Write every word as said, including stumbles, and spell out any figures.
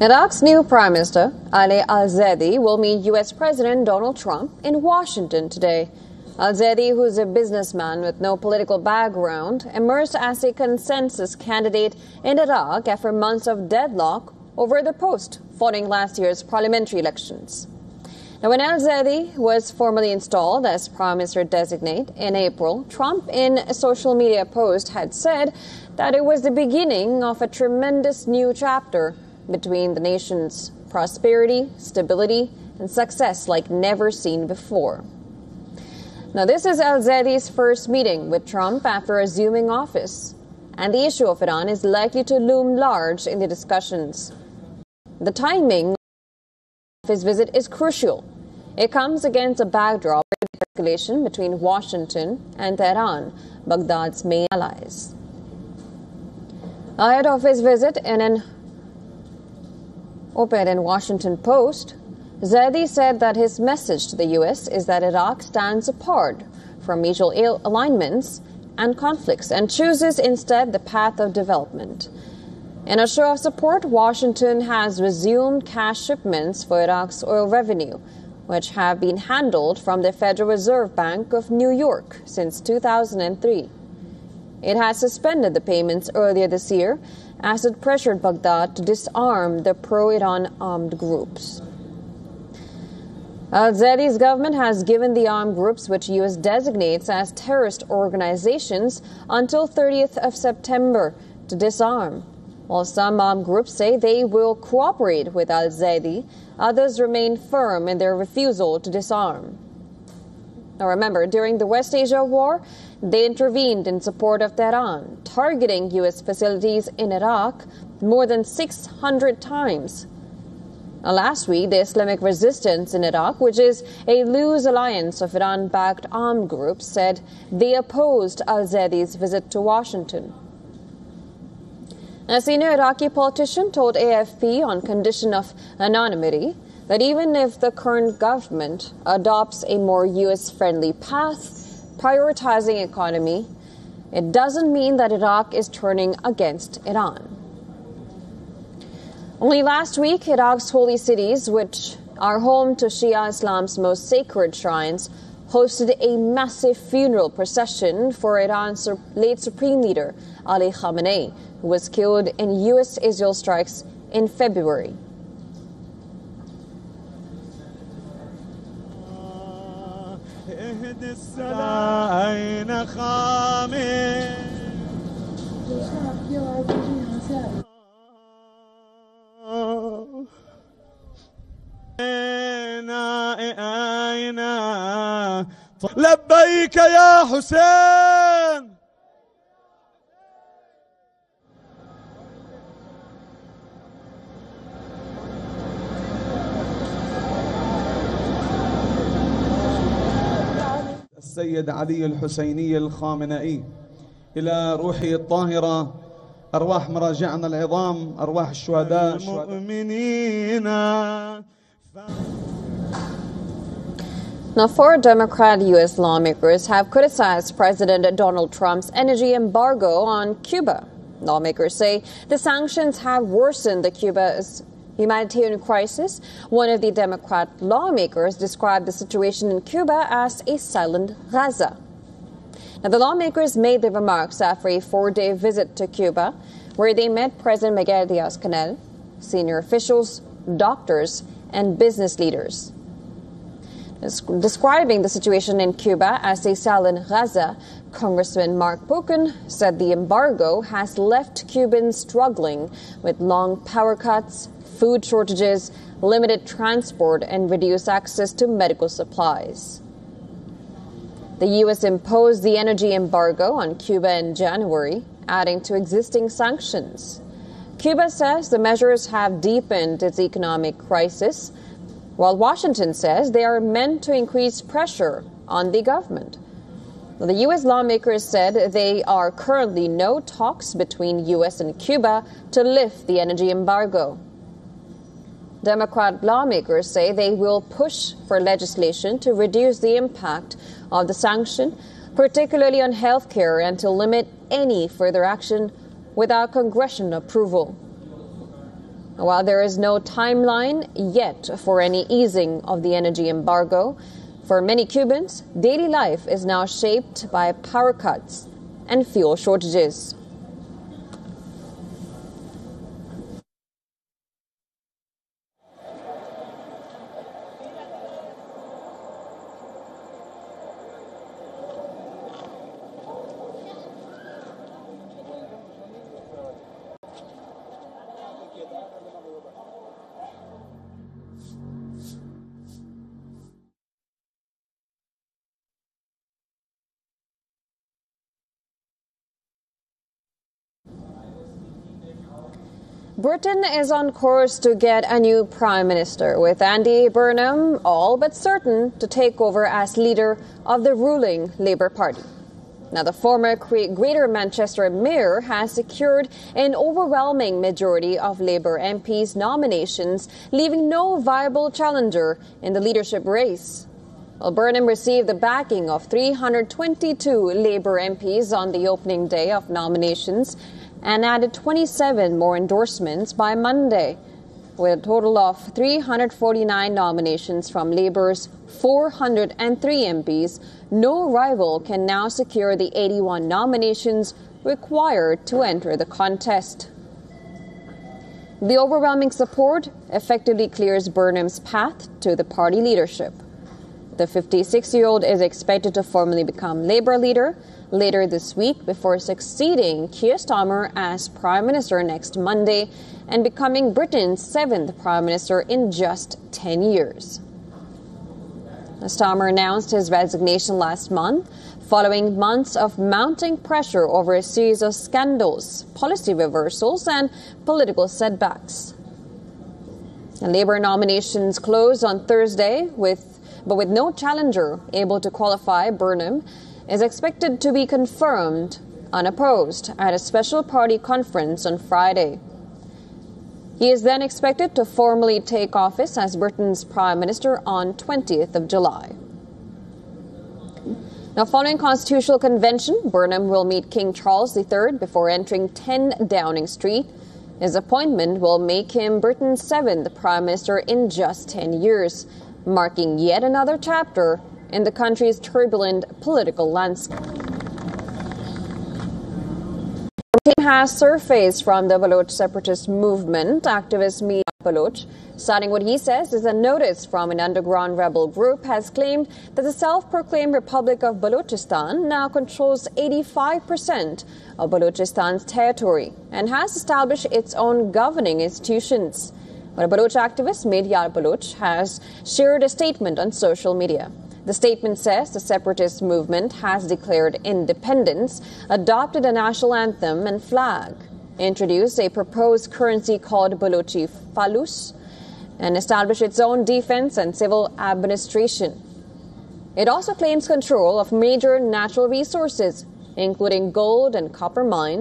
Iraq's new Prime Minister, Ali al-Zaidi, will meet U S President Donald Trump in Washington today. Al-Zaidi, who is a businessman with no political background, emerged as a consensus candidate in Iraq after months of deadlock over the post following last year's parliamentary elections. Now, when al-Zaidi was formally installed as Prime Minister-designate in April, Trump, in a social media post, had said that it was the beginning of a tremendous new chapter between the nation's prosperity, stability, and success like never seen before. Now, this is al-Zaidi's first meeting with Trump after assuming office, and the issue of Iran is likely to loom large in the discussions. The timing of his visit is crucial. It comes against a backdrop of escalation between Washington and Tehran, Baghdad's main allies. Ahead of his visit, in an op-ed in Washington Post, Zaidi said that his message to the U S is that Iraq stands apart from mutual alignments and conflicts and chooses instead the path of development. In a show of support, Washington has resumed cash shipments for Iraq's oil revenue, which have been handled from the Federal Reserve Bank of New York since two thousand three. It has suspended the payments earlier this year as it pressured Baghdad to disarm the pro-Iran armed groups. Al-Zaidi's government has given the armed groups, which U S designates as terrorist organizations, until thirtieth of September to disarm. While some armed groups say they will cooperate with al-Zaidi, others remain firm in their refusal to disarm. Now remember, during the West Asia War, they intervened in support of Tehran, targeting U S facilities in Iraq more than six hundred times. Now, last week, the Islamic Resistance in Iraq, which is a loose alliance of Iran-backed armed groups, said they opposed al-Zaidi's visit to Washington. A senior Iraqi politician told A F P on condition of anonymity that even if the current government adopts a more U S-friendly path, prioritizing economy, it doesn't mean that Iraq is turning against Iran. Only last week, Iraq's holy cities, which are home to Shia Islam's most sacred shrines, hosted a massive funeral procession for Iran's late Supreme Leader, Ali Khamenei, who was killed in U S-Israel strikes in February. لبيك يا حسين. السيد علي الحسيني الخامنئي، إلى روحه الطاهرة، أرواح مراجعنا العظام، أرواح الشهداء المؤمنين. Now, four Democrat U S lawmakers have criticized President Donald Trump's energy embargo on Cuba. Lawmakers say the sanctions have worsened the Cuba's humanitarian crisis. One of the Democrat lawmakers described the situation in Cuba as a silent Gaza. Now, the lawmakers made the remarks after a four-day visit to Cuba, where they met President Miguel Diaz-Canel, senior officials, doctors, and business leaders. Describing the situation in Cuba as a silent Gaza, Congressman Mark Pocan said the embargo has left Cubans struggling with long power cuts, food shortages, limited transport, and reduced access to medical supplies. The U S imposed the energy embargo on Cuba in January, adding to existing sanctions. Cuba says the measures have deepened its economic crisis, while Washington says they are meant to increase pressure on the government. The U S lawmakers said there are currently no talks between U S and Cuba to lift the energy embargo. Democrat lawmakers say they will push for legislation to reduce the impact of the sanction, particularly on health care, and to limit any further action without congressional approval. While there is no timeline yet for any easing of the energy embargo, for many Cubans, daily life is now shaped by power cuts and fuel shortages. Britain is on course to get a new Prime Minister, with Andy Burnham all but certain to take over as leader of the ruling Labour Party. Now, the former Greater Manchester Mayor has secured an overwhelming majority of Labour M Ps' nominations, leaving no viable challenger in the leadership race. Well, Burnham received the backing of three hundred twenty-two Labour M Ps on the opening day of nominations, and added twenty-seven more endorsements by Monday. With a total of three hundred forty-nine nominations from Labour's four hundred three M Ps, no rival can now secure the eighty-one nominations required to enter the contest. The overwhelming support effectively clears Burnham's path to the party leadership. The fifty-six-year-old is expected to formally become Labour leader later this week before succeeding Keir Starmer as Prime Minister next Monday and becoming Britain's seventh Prime Minister in just ten years. Starmer announced his resignation last month following months of mounting pressure over a series of scandals, policy reversals and political setbacks. The Labour nominations closed on Thursday, with but with no challenger able to qualify. Burnham is expected to be confirmed unopposed at a special party conference on Friday. He is then expected to formally take office as Britain's Prime Minister on twentieth of July. Now, following Constitutional Convention, Burnham will meet King Charles the third before entering ten Downing Street. His appointment will make him Britain's seventh Prime Minister in just ten years, marking yet another chapter in the country's turbulent political landscape. A claim has surfaced from the Baloch separatist movement. Activist Mia Baloch, citing what he says is a notice from an underground rebel group, has claimed that the self-proclaimed Republic of Balochistan now controls eighty-five percent of Balochistan's territory and has established its own governing institutions. But a Baloch activist, Media Baloch, has shared a statement on social media. The statement says the separatist movement has declared independence, adopted a national anthem and flag, introduced a proposed currency called Balochi Falus, and established its own defense and civil administration. It also claims control of major natural resources, including gold and copper mines,